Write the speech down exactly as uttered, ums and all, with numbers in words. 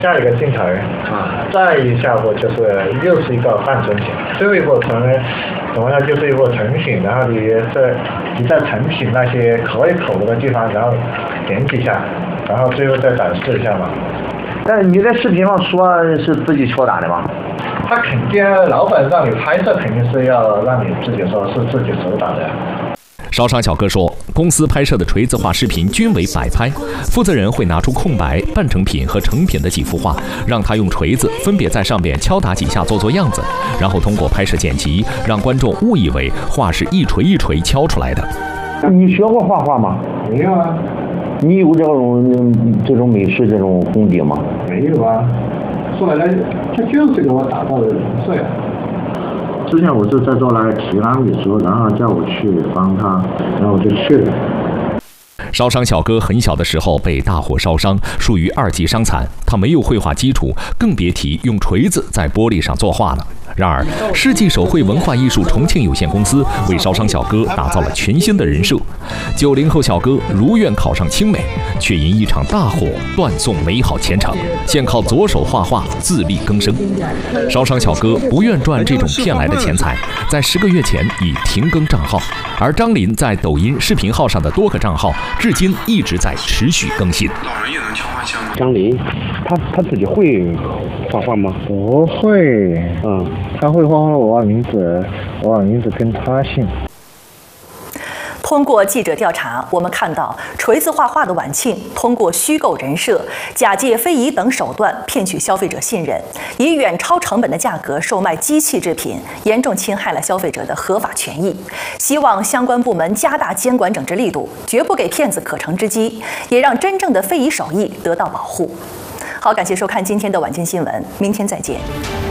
下一个镜头啊，再一下步就是又是一个半成品，最后一步成为怎么样？就是一步成品，然后你在你在成品那些可以口的地方，然后点几下，然后最后再展示一下嘛。 但你在视频上说是自己敲打的吗？ 他肯定老板让你拍摄，肯定是要让你自己说是自己手打的呀。 烧伤小哥说，公司拍摄的锤子画视频均为摆拍，负责人会拿出空白、半成品和成品的几幅画，让他用锤子分别在上面敲打几下做做样子，然后通过拍摄剪辑，让观众误以为画是一锤一锤敲出来的。 你学过画画吗？ 没有啊。 你有这种这种美术这种功底吗？ 没有啊。说白了，他就是给我打造的人设呀。 之前我是在做那个提案的时候，然后叫我去帮他，然后我就去了。 烧伤小哥很小的时候被大火烧伤，属于二级伤残，他没有绘画基础，更别提用锤子在玻璃上作画了。然而，世纪手绘文化艺术重庆有限公司为烧伤小哥打造了全新的人设。九零后小哥如愿考上清美，却因一场大火断送美好前程，现靠左手画画自力更生。烧伤小哥不愿赚这种骗来的钱财，在十个月前已停更账号，而张林在抖音视频号上的多个账号，至今一直在持续更新。 老人也能敲画像？ 张林，他他自己会画画吗？ 不会， 嗯。 他会画画，我把名字，我把名字跟他姓。 通过记者调查，我们看到锤子画画的晚庆通过虚构人设、假借非遗等手段骗取消费者信任，以远超成本的价格售卖机器制品，严重侵害了消费者的合法权益。希望相关部门加大监管整治力度，绝不给骗子可乘之机，也让真正的非遗手艺得到保护。好，感谢收看今天的晚间新闻，明天再见。